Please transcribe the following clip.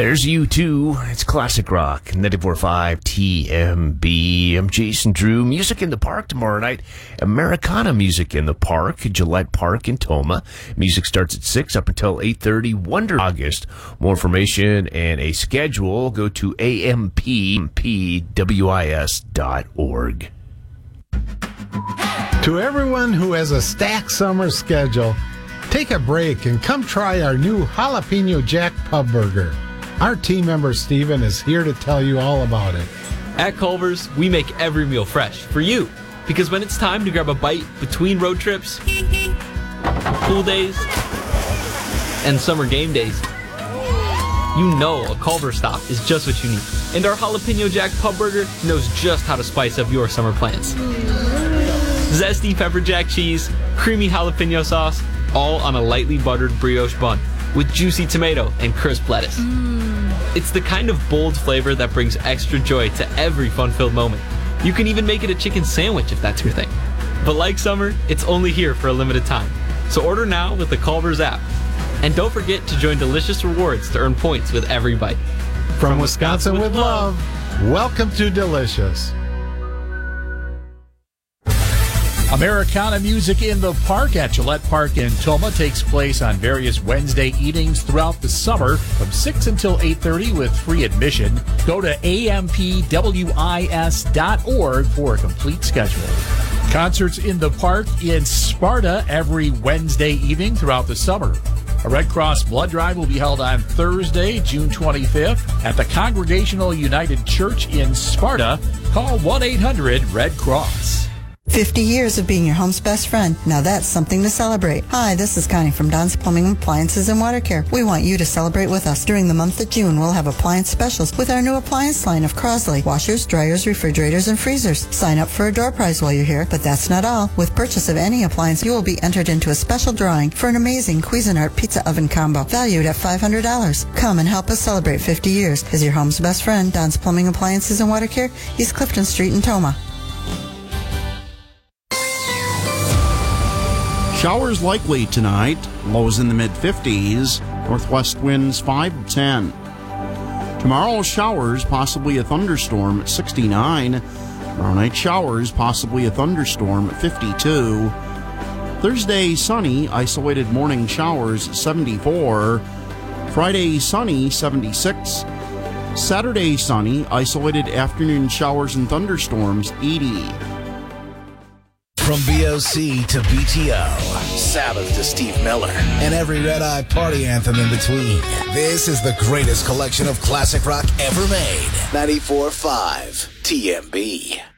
There's U2. It's classic rock. 94.5 TMB. I'm Jason Drew. Music in the Park tomorrow night. Americana Music in the Park, Gillette Park in Toma. Music starts at 6 up until 8:30. Wonder August. More information and a schedule, go to ampwis.org. To everyone who has a stacked summer schedule, take a break and come try our new Jalapeno Jack Pub Burger. Our team member Steven is here to tell you all about it. At Culver's, we make every meal fresh for you. Because when it's time to grab a bite between road trips, pool days, and summer game days, you know a Culver's stop is just what you need. And our Jalapeno Jack Pub Burger knows just how to spice up your summer plans. Zesty pepper jack cheese, creamy jalapeno sauce, all on a lightly buttered brioche bun with juicy tomato and crisp lettuce. It's the kind of bold flavor that brings extra joy to every fun-filled moment. You can even make it a chicken sandwich if that's your thing. But like summer, it's only here for a limited time. So order now with the Culver's app. And don't forget to join Delicious Rewards to earn points with every bite. From Wisconsin with love, welcome to Delicious. Americana Music in the Park at Gillette Park in Toma takes place on various Wednesday evenings throughout the summer from 6 until 8:30 with free admission. Go to ampwis.org for a complete schedule. Concerts in the park in Sparta every Wednesday evening throughout the summer. A Red Cross blood drive will be held on Thursday, June 25th at the Congregational United Church in Sparta. Call 1-800-RED-CROSS. 50 years of being your home's best friend. Now that's something to celebrate. Hi, this is Connie from Don's Plumbing Appliances and Water Care. We want you to celebrate with us. During the month of June, we'll have appliance specials with our new appliance line of Crosley washers, dryers, refrigerators, and freezers. Sign up for a door prize while you're here, but that's not all. With purchase of any appliance, you will be entered into a special drawing for an amazing Cuisinart pizza oven combo valued at $500. Come and help us celebrate 50 years as your home's best friend. Don's Plumbing Appliances and Water Care, East Clifton Street in Toma. Showers likely tonight, lows in the mid-50s, northwest winds 5 to 10. Tomorrow, showers, possibly a thunderstorm at 69. Tomorrow night, showers, possibly a thunderstorm at 52. Thursday, sunny, isolated morning showers 74. Friday, sunny, 76. Saturday, sunny, isolated afternoon showers and thunderstorms 80. From BOC to BTO, Sabbath to Steve Miller, and every Red Eye party anthem in between. This is the greatest collection of classic rock ever made. 94.5 TMB.